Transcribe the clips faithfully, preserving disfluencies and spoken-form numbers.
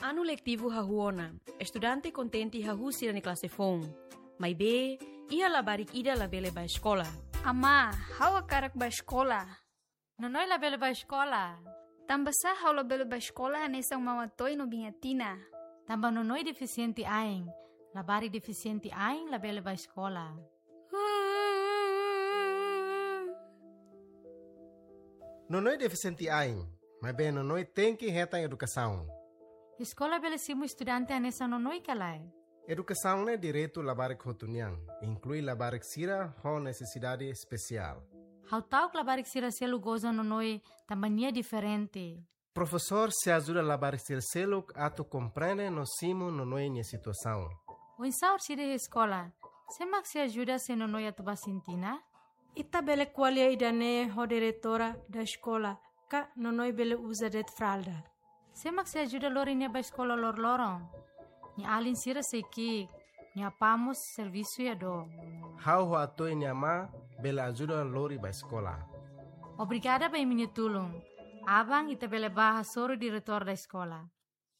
Ano letivo hahuona, estudante contente hahusira ni classe fon. Mas be, ia labarik ida labele ba escola. Ama, hawa karak ba escola? Nonoi labele ba escola? Tamba sa hawa labele ba escola hanesang mawatoy no binyatina. Tamba nonoi deficiente aing, labari deficiente aing labele ba escola. Nonoi deficiente aing, mas bem nonoi tem que reta em educação. Escola belecimo estudante anessa nonoi kalai. Educação é direito labarik hotuniang, inclui labarik sira com necessidade especial. How tau labarik sira selu goza nonoi tambania diferente. Professor se ajuda labarik sira selu ato compreende no simo nonoi nia situação. O insaur sira escola, semak se ajuda se nonoi atuba sintina? Ita bele qualia idane ho diretora da escola, ka nonoi bele usa det fralda. Semak se ajuda lori nia ba escola lor lorong. Ni alin sira seiki, ni apamos serviço ya do. How ho atoi nia ma bele ajuda lori ba escola. Obrigada ba minha tulung. Abang ita bele baha soro diretor da escola.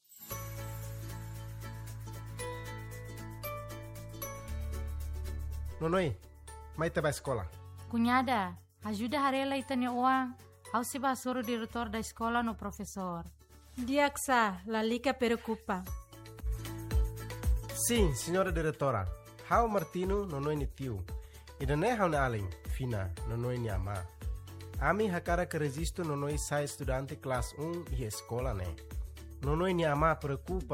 Nonoi, mai te ba escola. Cunhada, ajuda harela ita nia uang. Au se ba soro diretor da escola no professor. Diaksa, la lica preocupa. Sim, senhora diretora. How Martino nonoi ni tiu. Ida ne how na alin, fina, nonoi ni ama. Ami hakara que resisto nonoi sai estudante classe um e escola ne. Nonoi ni ama preocupa